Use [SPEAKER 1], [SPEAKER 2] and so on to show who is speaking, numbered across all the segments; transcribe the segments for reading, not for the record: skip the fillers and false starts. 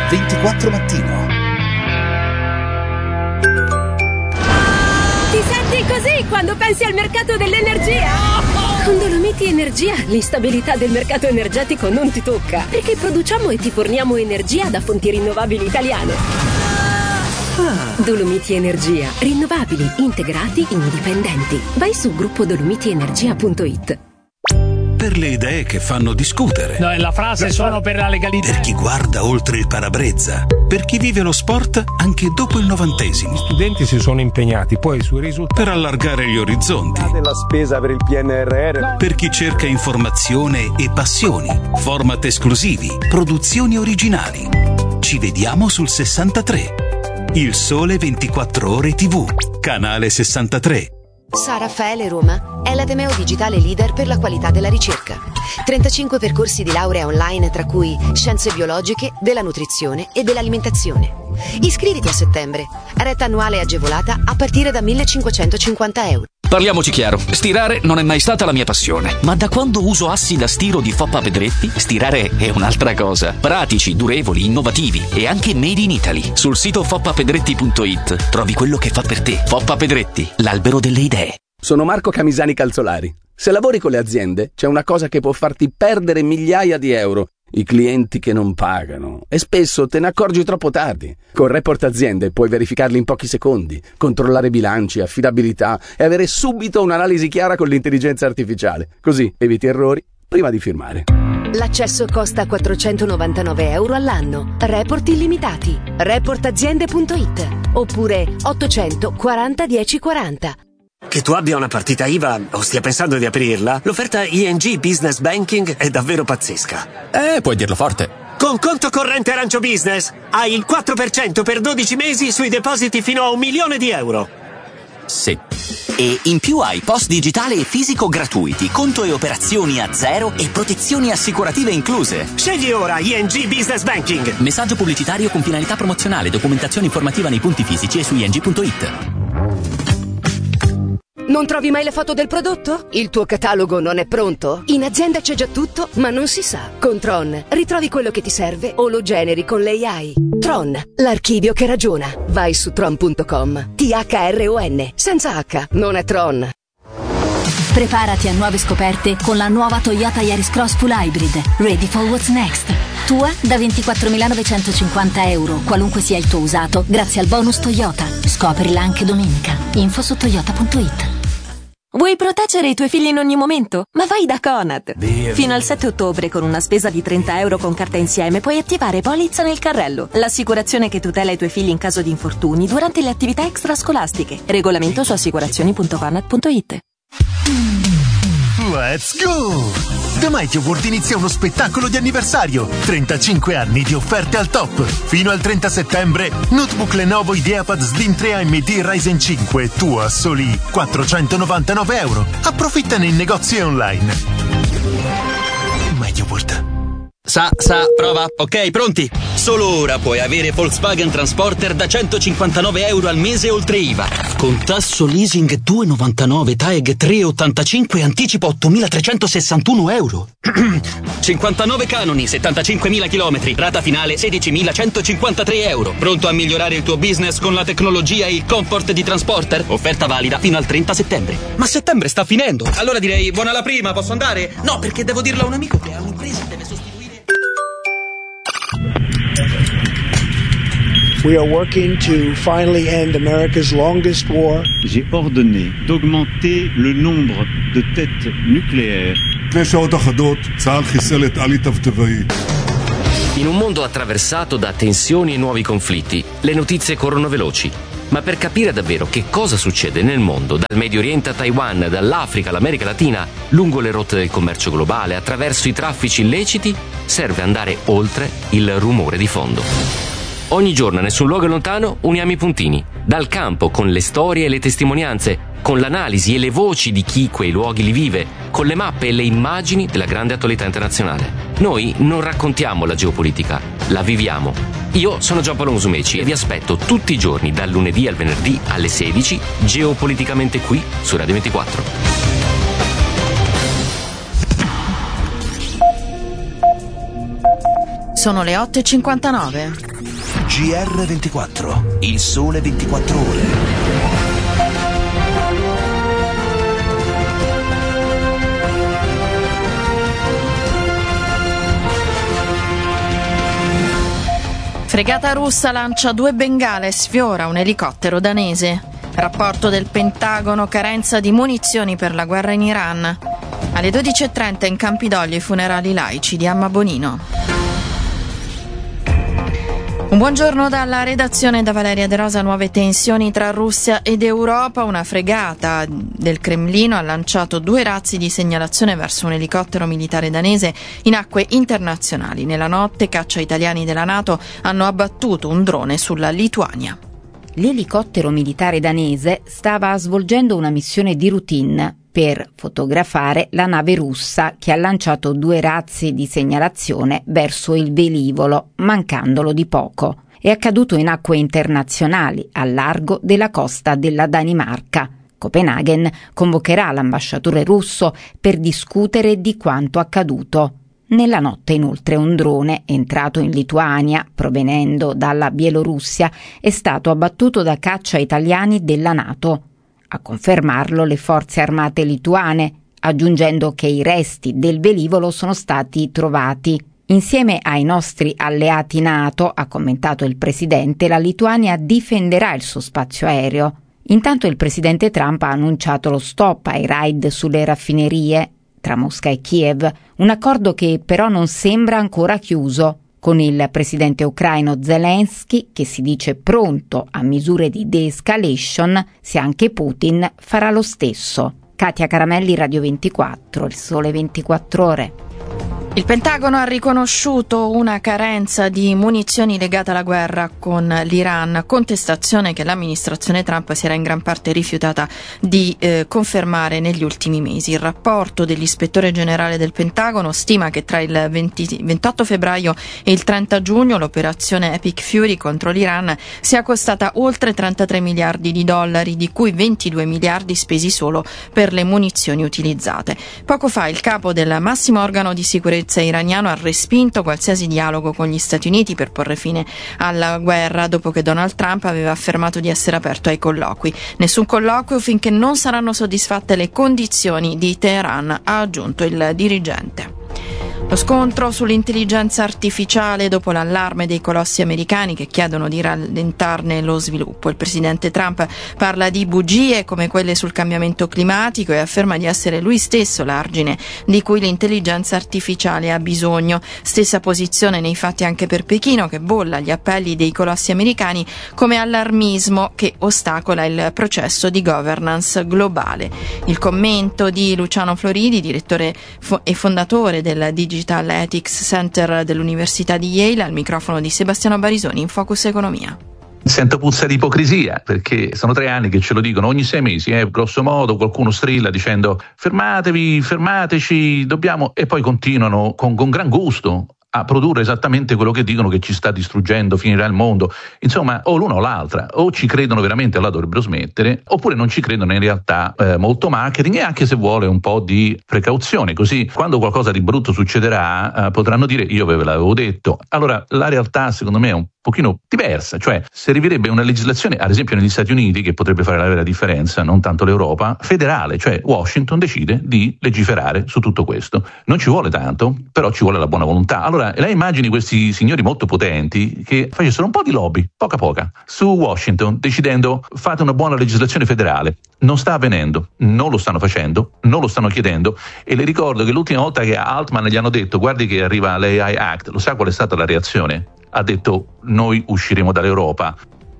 [SPEAKER 1] 24 Mattino.
[SPEAKER 2] Ti senti così quando pensi al mercato dell'energia? Con Dolomiti Energia l'instabilità del mercato energetico non ti tocca, perché produciamo e ti forniamo energia da fonti rinnovabili italiane. Dolomiti Energia, rinnovabili, integrati, indipendenti. Vai su gruppo-dolomitienergia.it.
[SPEAKER 3] Per le idee che fanno discutere.
[SPEAKER 4] No, la frase sono per la legalità.
[SPEAKER 3] Per chi guarda oltre il parabrezza. Per chi vive lo sport anche dopo il 90°.
[SPEAKER 5] Gli studenti si sono impegnati, poi sui risultati.
[SPEAKER 3] Per allargare gli orizzonti.
[SPEAKER 6] Della spesa per il PNRR.
[SPEAKER 3] Per chi cerca informazione e passioni. Format esclusivi. Produzioni originali. Ci vediamo sul 63. Il Sole 24 Ore TV. Canale 63.
[SPEAKER 7] Sa Raffaele Roma è l'Ateneo Digitale Leader per la qualità della ricerca. 35 percorsi di laurea online, tra cui scienze biologiche, della nutrizione e dell'alimentazione. Iscriviti a settembre. Retta annuale agevolata a partire da 1.550 euro.
[SPEAKER 8] Parliamoci chiaro, stirare non è mai stata la mia passione, ma da quando uso assi da stiro di Foppa Pedretti, stirare è un'altra cosa. Pratici, durevoli, innovativi e anche made in Italy. Sul sito foppapedretti.it trovi quello che fa per te. Foppa Pedretti, l'albero delle idee.
[SPEAKER 6] Sono Marco Camisani Calzolari. Se lavori con le aziende, c'è una cosa che può farti perdere migliaia di euro. I clienti che non pagano. E spesso te ne accorgi troppo tardi. Con Report Aziende puoi verificarli in pochi secondi, controllare bilanci, affidabilità e avere subito un'analisi chiara con l'intelligenza artificiale. Così eviti errori prima di firmare.
[SPEAKER 7] L'accesso costa 499 euro all'anno. Report illimitati. Reportaziende.it oppure 840 1040.
[SPEAKER 9] Che tu abbia una partita IVA o stia pensando di aprirla, l'offerta ING Business Banking è davvero pazzesca.
[SPEAKER 8] Puoi dirlo forte.
[SPEAKER 9] Con conto corrente Arancio Business hai il 4% per 12 mesi sui depositi fino a €1.000.000.
[SPEAKER 8] Sì. E in più hai post digitale e fisico gratuiti, conto e operazioni a zero e protezioni assicurative incluse.
[SPEAKER 9] Scegli ora ING Business Banking.
[SPEAKER 8] Messaggio pubblicitario con finalità promozionale, documentazione informativa nei punti fisici e su ing.it.
[SPEAKER 7] Non trovi mai le foto del prodotto? Il tuo catalogo non è pronto? In azienda c'è già tutto, ma non si sa. Con Tron ritrovi quello che ti serve o lo generi con l'AI. Tron, l'archivio che ragiona. Vai su tron.com. THRON, senza H, non è Tron.
[SPEAKER 10] Preparati a nuove scoperte con la nuova Toyota Yaris Cross Full Hybrid. Ready for what's next. Tua da 24.950 euro, qualunque sia il tuo usato, grazie al bonus Toyota. Scoprila anche domenica. Info su toyota.it.
[SPEAKER 11] Vuoi proteggere i tuoi figli in ogni momento? Ma vai da Conad! Fino al 7 ottobre, con una spesa di 30 euro con carta insieme, puoi attivare Polizza nel carrello, l'assicurazione che tutela i tuoi figli in caso di infortuni durante le attività extrascolastiche. Regolamento su assicurazioni.conad.it.
[SPEAKER 12] Let's go! Da Mighty Award inizia uno spettacolo di anniversario. 35 anni di offerte al top. Fino al 30 settembre, notebook Lenovo IdeaPad Slim 3 AMD Ryzen 5, tu a soli 499 euro. Approfittane in negozi e online. Mighty Award.
[SPEAKER 8] Prova. Ok, pronti? Solo ora puoi avere Volkswagen Transporter da 159 euro al mese oltre IVA. Con tasso leasing 2,99, TAEG 3,85 e anticipo 8.361 euro. 59 canoni, 75.000 chilometri, rata finale 16.153 euro. Pronto a migliorare il tuo business con la tecnologia e il comfort di Transporter? Offerta valida fino al 30 settembre. Ma settembre sta finendo. Allora direi buona la prima, posso andare? No, perché devo dirlo a un amico che ha un'impresa e deve sostituire.
[SPEAKER 13] We are working to finally end America's longest war.
[SPEAKER 14] J'ai ordonné d'augmenter le nombre de têtes nucléaires.
[SPEAKER 15] In un mondo attraversato da tensioni e nuovi conflitti, le notizie corrono veloci. Ma per capire davvero che cosa succede nel mondo, dal Medio Oriente a Taiwan, dall'Africa all'America Latina, lungo le rotte del commercio globale, attraverso i traffici illeciti, serve andare oltre il rumore di fondo. Ogni giorno, nessun luogo è lontano, uniamo i puntini. Dal campo, con le storie e le testimonianze, con l'analisi e le voci di chi quei luoghi li vive, con le mappe e le immagini della grande attualità internazionale. Noi non raccontiamo la geopolitica, la viviamo. Io sono Giampaolo Musumeci e vi aspetto tutti i giorni, dal lunedì al venerdì alle 16, geopoliticamente qui su Radio 24.
[SPEAKER 16] Sono le 8:59.
[SPEAKER 3] GR24, il sole 24 ore.
[SPEAKER 1] Fregata russa lancia 2 bengale e sfiora un elicottero danese. Rapporto del Pentagono, carenza di munizioni per la guerra in Iran. Alle 12.30 in Campidoglio i funerali laici di Amma Bonino. Un buongiorno dalla redazione, da Valeria De Rosa. Nuove tensioni tra Russia ed Europa. Una fregata del Cremlino ha lanciato 2 razzi di segnalazione verso un elicottero militare danese in acque internazionali. Nella notte caccia italiani della NATO hanno abbattuto un drone sulla Lituania.
[SPEAKER 16] L'elicottero militare danese stava svolgendo una missione di routine per fotografare la nave russa che ha lanciato 2 razzi di segnalazione verso il velivolo, mancandolo di poco. È accaduto in acque internazionali, al largo della costa della Danimarca. Copenaghen convocherà l'ambasciatore russo per discutere di quanto accaduto. Nella notte inoltre un drone entrato in Lituania, provenendo dalla Bielorussia, è stato abbattuto da caccia italiani della NATO. A confermarlo le forze armate lituane, aggiungendo che i resti del velivolo sono stati trovati. Insieme ai nostri alleati NATO, ha commentato il presidente, la Lituania difenderà il suo spazio aereo. Intanto il presidente Trump ha annunciato lo stop ai raid sulle raffinerie tra Mosca e Kiev, un accordo che però non sembra ancora chiuso, con il presidente ucraino Zelensky che si dice pronto a misure di de-escalation se anche Putin farà lo stesso. Katia Caramelli, Radio 24, il sole 24 ore.
[SPEAKER 1] Il Pentagono ha riconosciuto una carenza di munizioni legata alla guerra con l'Iran, contestazione che l'amministrazione Trump si era in gran parte rifiutata di confermare negli ultimi mesi. Il rapporto dell'ispettore generale del Pentagono stima che tra il 28 febbraio e il 30 giugno l'operazione Epic Fury contro l'Iran sia costata oltre 33 miliardi di dollari, di cui 22 miliardi spesi solo per le munizioni utilizzate. Poco fa il capo del massimo organo di sicurezza iraniano ha respinto qualsiasi dialogo con gli Stati Uniti per porre fine alla guerra, dopo che Donald Trump aveva affermato di essere aperto ai colloqui. Nessun colloquio finché non saranno soddisfatte le condizioni di Teheran, ha aggiunto il dirigente. Lo scontro sull'intelligenza artificiale dopo l'allarme dei colossi americani che chiedono di rallentarne lo sviluppo. Il presidente Trump parla di bugie come quelle sul cambiamento climatico e afferma di essere lui stesso l'argine di cui l'intelligenza artificiale ha bisogno. Stessa posizione nei fatti anche per Pechino, che bolla gli appelli dei colossi americani come allarmismo che ostacola il processo di governance globale. Il commento di Luciano Floridi, direttore e fondatore del Digital Ethics Center dell'Università di Yale, al microfono di Sebastiano Barisoni in Focus Economia.
[SPEAKER 17] Sento puzza di ipocrisia, perché sono 3 anni che ce lo dicono ogni 6 mesi, grosso modo qualcuno strilla dicendo fermatevi, fermateci, dobbiamo, e poi continuano con gran gusto a produrre esattamente quello che dicono che ci sta distruggendo, finirà il mondo. Insomma, o l'una o l'altra, o ci credono veramente, allora dovrebbero smettere, oppure non ci credono, in realtà molto marketing e anche, se vuole, un po' di precauzione, così quando qualcosa di brutto succederà potranno dire io ve l'avevo detto. Allora la realtà secondo me è un pochino diversa, cioè servirebbe una legislazione, ad esempio negli Stati Uniti, che potrebbe fare la vera differenza, non tanto l'Europa, federale, cioè Washington decide di legiferare su tutto questo. Non ci vuole tanto, però ci vuole la buona volontà. Allora lei immagini questi signori molto potenti che facessero un po' di lobby, poca, su Washington, decidendo fate una buona legislazione federale. Non sta avvenendo, non lo stanno facendo, non lo stanno chiedendo, e le ricordo che l'ultima volta che a Altman gli hanno detto guardi che arriva l'AI Act, lo sa qual è stata la reazione? Ha detto noi usciremo dall'Europa.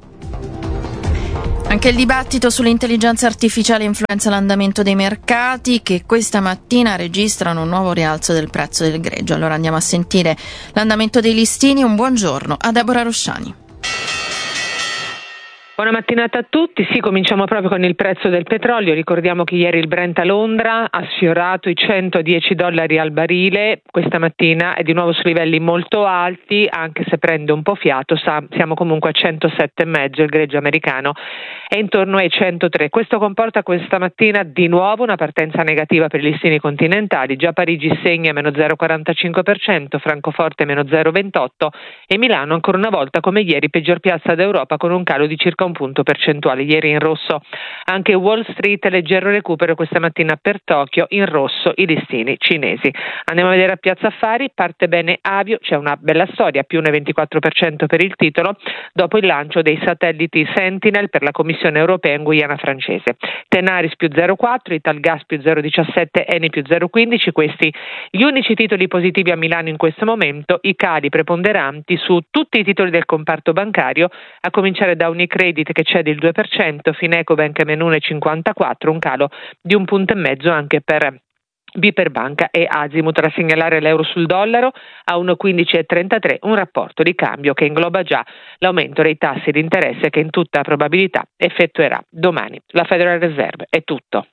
[SPEAKER 1] Anche il dibattito sull'intelligenza artificiale influenza l'andamento dei mercati, che questa mattina registrano un nuovo rialzo del prezzo del greggio. Allora andiamo a sentire l'andamento dei listini. Un buongiorno a Deborah Rosciani.
[SPEAKER 18] Buona mattinata a tutti. Sì, cominciamo proprio con il prezzo del petrolio. Ricordiamo che ieri il Brent a Londra ha sfiorato i $110 al barile. Questa mattina è di nuovo su livelli molto alti, anche se prende un po' fiato. Siamo comunque a 107,5, il greggio americano è intorno ai 103. Questo comporta questa mattina di nuovo una partenza negativa per i listini continentali. Già Parigi segna meno 0,45%, Francoforte meno 0,28% e Milano ancora una volta come ieri peggior piazza d'Europa con un calo di circa un punto percentuale, ieri in rosso. Anche Wall Street, leggero recupero questa mattina per Tokyo, in rosso i listini cinesi. Andiamo a vedere a Piazza Affari, parte bene Avio, c'è una bella storia, più un 24% per il titolo, dopo il lancio dei satelliti Sentinel per la Commissione europea in Guyana francese. Tenaris più 0,4, Italgas più 0,17, Eni più 0,15, questi gli unici titoli positivi a Milano in questo momento, i cali preponderanti su tutti i titoli del comparto bancario, a cominciare da Unicredit che cede il 2%, Finecobank meno 1,54, un calo di 1,5 punti anche per BPER Banca e Azimut. Da segnalare l'euro sul dollaro a 1,1533, un rapporto di cambio che ingloba già l'aumento dei tassi di interesse che in tutta probabilità effettuerà domani la Federal Reserve. È tutto.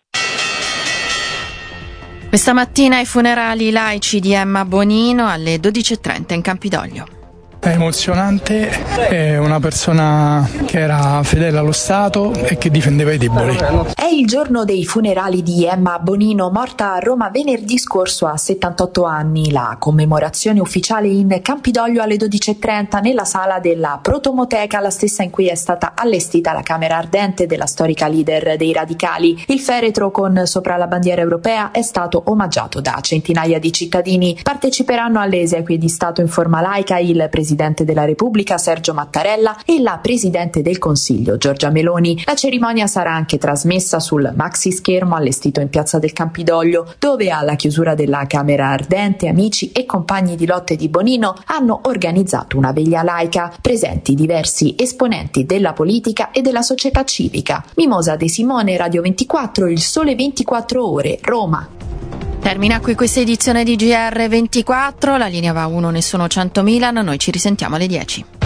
[SPEAKER 1] Questa mattina i funerali laici di Emma Bonino alle 12:30 in Campidoglio.
[SPEAKER 19] È emozionante, è una persona che era fedele allo Stato e che difendeva i deboli.
[SPEAKER 20] È il giorno dei funerali di Emma Bonino, morta a Roma venerdì scorso a 78 anni. La commemorazione ufficiale in Campidoglio alle 12:30 nella sala della Protomoteca, la stessa in cui è stata allestita la camera ardente della storica leader dei radicali. Il feretro con sopra la bandiera europea è stato omaggiato da centinaia di cittadini. Parteciperanno alle esequie di Stato in forma laica il Presidente della Repubblica Sergio Mattarella e la Presidente del Consiglio Giorgia Meloni. La cerimonia sarà anche trasmessa sul maxi schermo allestito in Piazza del Campidoglio, dove alla chiusura della Camera Ardente amici e compagni di lotte di Bonino hanno organizzato una veglia laica, presenti diversi esponenti della politica e della società civica. Mimosa De Simone, Radio 24, Il Sole 24 Ore, Roma.
[SPEAKER 1] Termina qui questa edizione di GR24, la linea va a 1, ne sono 100 Milan, noi ci risentiamo alle 10.